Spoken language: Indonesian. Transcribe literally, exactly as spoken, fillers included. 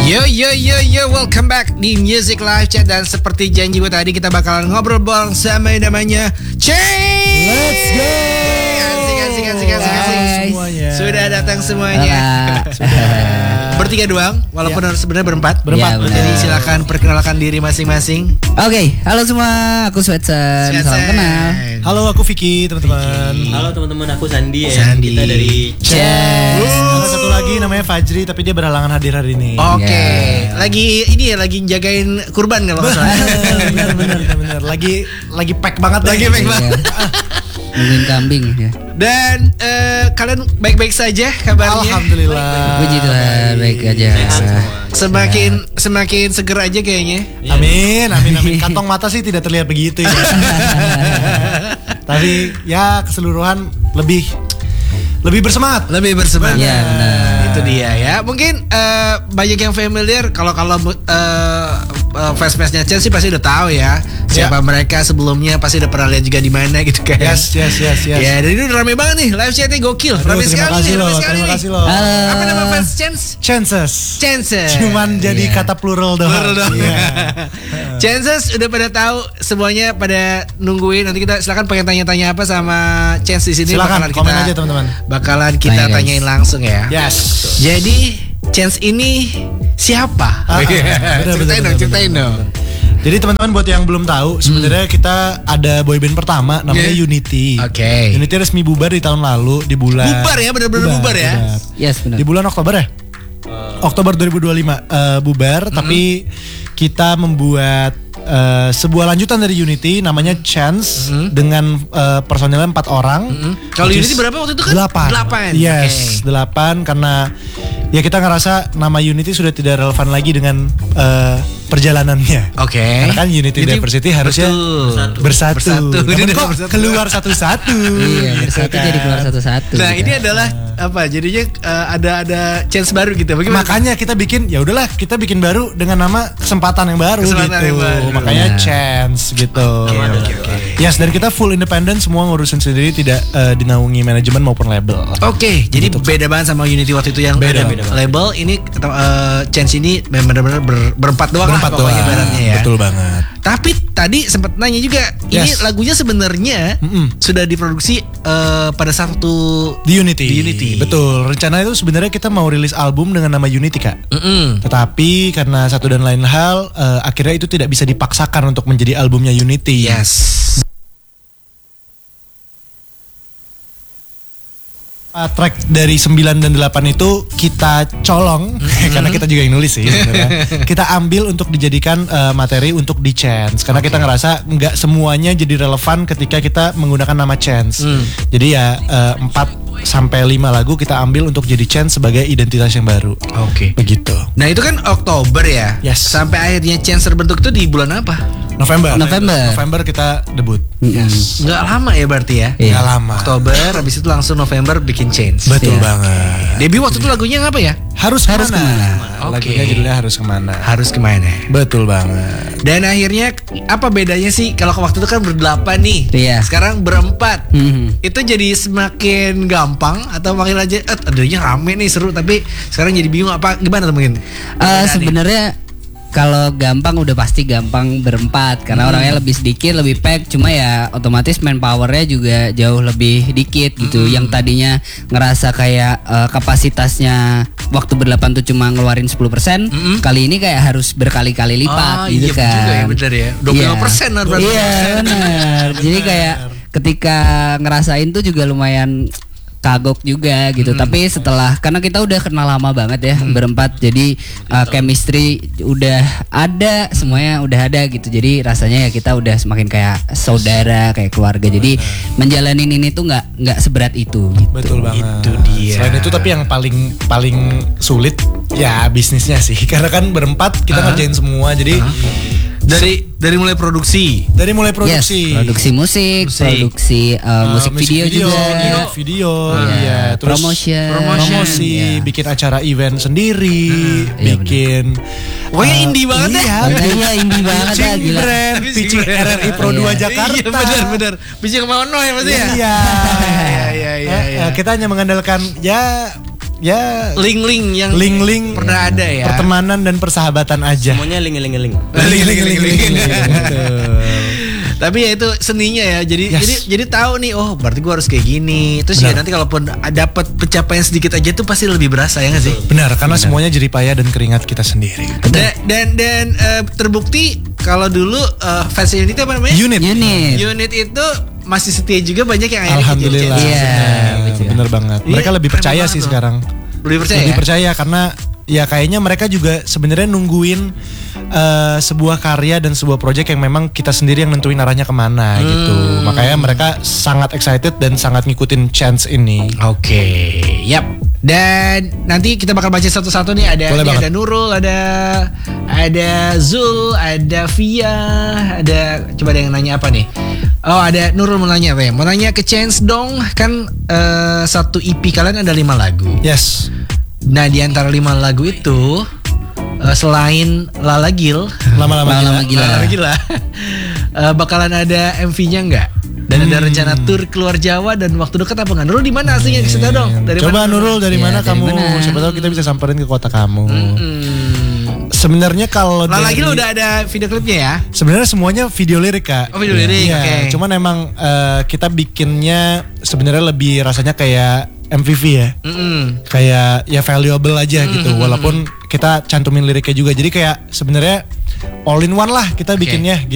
Yo yo yo yo, welcome back di Music Live Chat. Dan seperti janji gue tadi, kita bakalan ngobrol bareng sama yang namanya Chance. Let's go. Asik asik asik asik asik. Semuanya. Sudah datang semuanya. Sudah. Bertiga doang, walaupun harus sebenarnya berempat. Berempat. Ya, jadi silakan perkenalkan diri masing-masing. Oke, okay, halo semua, aku Sweatsen, salam kenal. Halo, aku Vicky, teman-teman. Halo teman-teman, aku Sandi ya. Sandi. Kita dari Chance. Ada satu lagi namanya Fajri, tapi dia berhalangan hadir hari ini. Oke, Yeah. lagi ini ya, lagi jagain kurban kalau nggak salah. bener bener bener. Lagi lagi pack banget Lagi deh. pack banget. Nungguin kambing ya. Dan eh, kalian baik-baik saja kabarnya? Alhamdulillah. Puji Tuhan, baik aja. sehat semua. Semakin semakin seger aja kayaknya. Amin, amin, amin. Kantong mata sih tidak terlihat begitu ya. Tapi ya keseluruhan lebih lebih bersemangat. Lebih bersemangat. Iya, benar. Itu dia ya. Mungkin eh, banyak yang familiar kalau kalau uh, uh, fans-fansnya Chance sih pasti udah tahu ya siapa Ya. mereka sebelumnya, pasti udah pernah lihat juga di mana gitu kan. Yes, yes, yes, yes. Ya, dan ini udah rame banget nih, live chatnya gokil. Aduh, Rame terima sekali kasih nih, loh, rame sekali terima nih. kasih loh. Halo. Apa nama fans Chance? Chances. Chances. Cuman jadi Iya. kata plural doang. Plural doang. Iya. Chances udah pada tahu semuanya, pada nungguin. Nanti kita silakan pengen tanya-tanya apa sama Chance di sini. Silakan bakalan komen kita, aja teman-teman. Bakalan kita Tanya, guys. tanyain langsung ya. Yes. Jadi Chance ini siapa? Ah, ah. Bener, bener, ceritain dong, bener, ceritain bener, dong. bener. Jadi teman-teman buat yang belum tahu, sebenarnya kita ada boyband pertama namanya Yeah. Unity. Oke. Unity resmi bubar di tahun lalu di bulan Bubar ya, benar-benar bubar ya? bubar. Yes, benar. Di bulan Oktober ya? Oktober dua ribu dua puluh lima eh, bubar, tapi kita membuat eh, sebuah lanjutan dari Unity namanya Chance dengan eh, personilnya empat orang. Kalau Which Unity is berapa waktu itu kan? Delapan. Delapan. Yes, Oke. delapan karena ya kita ngerasa nama Unity sudah tidak relevan lagi dengan eh, perjalanannya. Oke. Karena kan Unity Jadi, Diversity harusnya betul. bersatu. Bersatu. Namun Dia kok bersatu. keluar satu-satu. Iya, gitu bersatu kan. jadi keluar satu-satu. Nah, gitu. ini adalah apa? Jadinya eh, ada ada Chance baru gitu. Bagaimana? Makanya kita bikin, ya udahlah kita bikin baru dengan nama kesempatan yang baru Kesempatan gitu. yang baru. Makanya Nah. Chance gitu. Oke, oke. Yes, dan kita full independent, semua ngurusin sendiri, tidak eh, dinaungi manajemen maupun label. Oke, jadi beda banget sama Unity waktu itu yang Beda, ada beda banget. label. Ini eh, Chance ini benar-benar ber- berempat doang Berempat lah pokoknya doang. ibaratnya ya. Betul banget. Tapi tadi sempat nanya juga, ini Yes. lagunya sebenarnya Mm-mm. sudah diproduksi eh, pada satu Di Unity. Di Unity. Betul. Rencana itu sebenarnya kita mau rilis album dengan nama Unity, Kak. Mm-mm. Tetapi karena satu dan lain hal, eh, akhirnya itu tidak bisa dipaksakan untuk menjadi albumnya Unity. Yes. Uh, track dari sembilan dan delapan itu kita colong karena kita juga yang nulis sih sebenarnya. Kita ambil untuk dijadikan uh, materi untuk di Chance karena kita ngerasa nggak semuanya jadi relevan ketika kita menggunakan nama Chance. Hmm. Jadi ya uh, empat sampai lima lagu kita ambil untuk jadi Chance sebagai identitas yang baru. Oke. Begitu. Nah itu kan Oktober ya. Yes. Sampai akhirnya Chance terbentuk tuh di bulan apa? November. November. November kita debut. Mm-mm. Nggak lama ya berarti ya. Iya. Nggak lama. Oktober, habis itu langsung November bikin Chance. Betul Iya. banget. Debut waktu itu lagunya apa ya? Harus Harus kemana? kemana. Lagunya Oke. judulnya harus kemana. Harus kemana? Betul banget. Dan akhirnya apa bedanya sih kalau waktu itu kan berdelapan nih, Iya. sekarang berempat. Mhm. Itu jadi semakin gampang atau makin aja, eh, adanya rame nih seru, tapi sekarang jadi bingung apa gimana tuh mungkin? Eh, sebenarnya kalau gampang udah pasti gampang berempat karena orangnya lebih sedikit, lebih pack, cuma ya otomatis manpowernya juga jauh lebih dikit gitu. Yang tadinya ngerasa kayak eh, kapasitasnya waktu berdelapan tuh cuma ngeluarin sepuluh persen, kali ini kayak harus berkali-kali lipat Ah, gitu iya kan. juga ya, bener ya. dua puluh lima persen lah berarti. Iya, benar. Jadi kayak ketika ngerasain tuh juga lumayan kagok juga gitu. Tapi setelah, karena kita udah kenal lama banget ya berempat, jadi uh, chemistry udah ada, semuanya udah ada gitu. Jadi rasanya ya kita udah semakin kayak saudara, kayak keluarga. Jadi menjalanin ini tuh nggak nggak seberat itu gitu. Betul banget. Itu dia. Selain itu tapi yang paling paling sulit ya bisnisnya sih. Karena kan berempat kita Uh-huh. ngerjain semua. Jadi Dari dari mulai produksi. dari mulai Yes, produksi, produksi musik, Musik. produksi uh, uh, musik video, juga, video, video, Iya, iya, terus promotion, promosi, iya. bikin acara event sendiri, iya, bikin Pokoknya uh, indie banget iya, ya. Makanya iya, indie banget lah, pitching gila. brand, pitching R R I Pro dua Iya. Jakarta. Iya benar benar. Bisa kemana ya pasti ya. Iya, Iya iya iya Eh, iya. eh, kita hanya mengandalkan ya ya link-link yang link-link pernah ada ya. pertemanan dan persahabatan aja. Semuanya ling-ling-ling. Link-link. Tapi ya itu seninya ya. Jadi Yes. jadi jadi tahu nih, oh berarti gua harus kayak gini. Terus ya Benar. nanti kalaupun dapat pencapaian sedikit aja tuh pasti lebih berasa ya nggak sih? Benar, karena semuanya jerih payah dan keringat kita sendiri. Dan dan, dan eh, terbukti kalau dulu eh, fans unit apa namanya? Unit. Unit. Unit itu masih setia juga, banyak yang akhirnya Alhamdulillah. jadi- Iya, Benar, benar banget. Iya, Mereka lebih keren percaya banget sih loh. sekarang. Lebih percaya. Lebih ya? percaya karena ya kayaknya mereka juga sebenarnya nungguin eh, sebuah karya dan sebuah project yang memang kita sendiri yang nentuin arahnya kemana gitu. Hmm. Makanya mereka sangat excited dan sangat ngikutin chance ini. Oke, yap. Dan nanti kita bakal baca satu-satu nih. Ada Boleh ini banget. ada Nurul, ada ada Zul, ada Via, ada coba ada yang nanya apa nih? Oh, ada Nurul mau nanya apa ya? Mau nanya ke Chance dong. Kan eh, satu E P kalian ada lima lagu. Yes. Nah, di antara lima lagu itu eh, selain Lala Gil, Lama-lama Lama-lama gila. gila. Lala Gila, eh, bakalan ada M V-nya nggak? Dan ada rencana tur keluar Jawa dan waktu dekat apa nggak? Nurul di mana aslinya? Kasih tau dong. Dari Coba mana, Nurul dari Iya, mana dari kamu? mana? Siapa tahu kita bisa samperin ke kota kamu. Hmm. Sebenarnya kalau Lala dari- Gil udah ada video klipnya ya? Sebenarnya semuanya video lirik Kak. Oh, video lirik, Iya, oke. cuman emang eh, kita bikinnya sebenarnya lebih rasanya kayak M V V ya. Mm-mm. Kayak ya valuable aja gitu. Walaupun kita cantumin liriknya juga. Jadi kayak sebenarnya all in one lah kita bikinnya